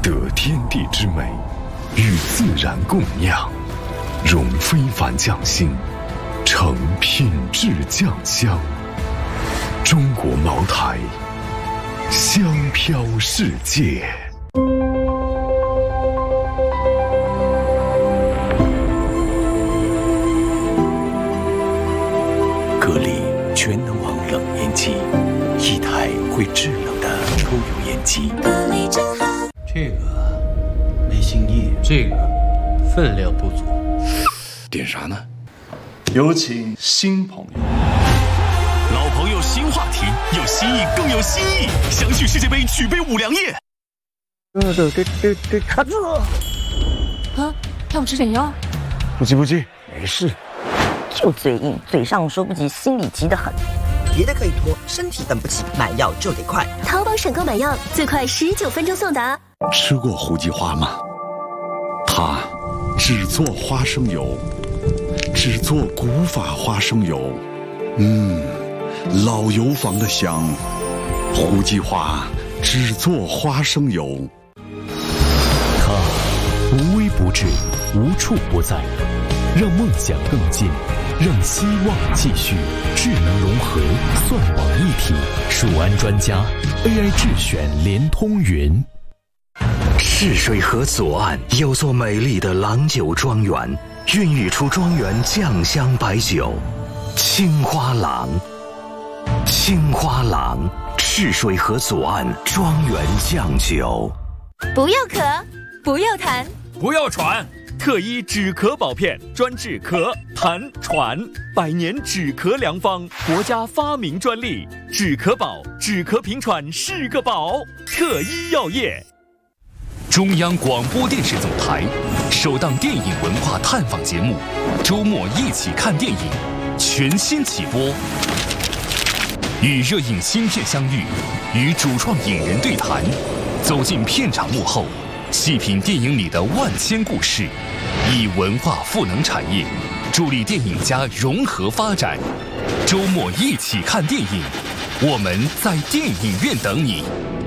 得天地之美，与自然共酿，融非凡匠心，成品质酱香。中国茅台，香飘世界。 格力全能王冷烟机，一台会制冷的抽油烟机。格力真好。 这个没新意，这个分量不足。 点啥呢？ 有请新朋友。 老朋友新话题，有新意更有新意。相续世界杯举杯五粮液。 卡住了！ 啊，要不吃点药？ 不急不急，没事。 就嘴硬，嘴上说不急，心里急得很。 别的可以拖，身体等不起，买药就得快。 淘宝省购买药，最快19分钟送达。 吃过胡姬花吗？它只做花生油，只做古法花生油。老油坊的香。胡姬花只做花生油。 它无微不至，无处不在，让梦想更近，让希望继续。智能融合，算网一体，数安专家 AI 智选联通云。 赤水河左岸有座美丽的郎酒庄园，孕育出庄园酱香白酒青花郎。青花郎，赤水河左岸庄园酱酒。 不要咳，不要痰， 不要喘。特医止咳宝片，专治咳、痰、喘，100年止咳良方，国家发明专利。止咳宝，止咳平喘是个宝。特医药业。中央广播电视总台首档电影文化探访节目，周末一起看电影，全新起播。与热映新片相遇，与主创影人对谈，走进片场幕后，细品电影里的万千故事，以文化赋能产业，助力电影家融合发展。周末一起看电影，我们在电影院等你。